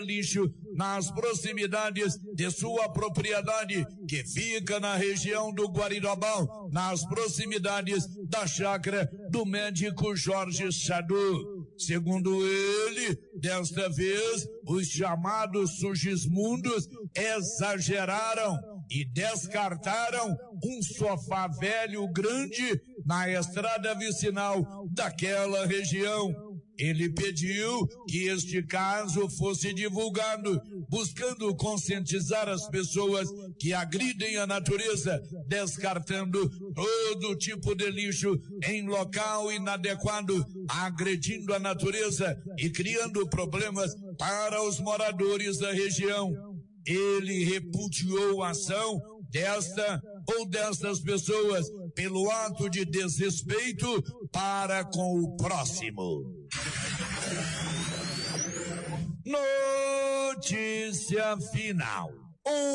lixo nas proximidades de sua propriedade, que fica na região do Guarirobal, nas proximidades da chácara do médico Jorge Chadu. Segundo ele, desta vez, os chamados Sugismundos exageraram e descartaram um sofá velho grande na estrada vicinal daquela região. Ele pediu que este caso fosse divulgado, buscando conscientizar as pessoas que agridem a natureza, descartando todo tipo de lixo em local inadequado, agredindo a natureza e criando problemas para os moradores da região. Ele repudiou a ação desta ou destas pessoas pelo ato de desrespeito para com o próximo. Notícia final.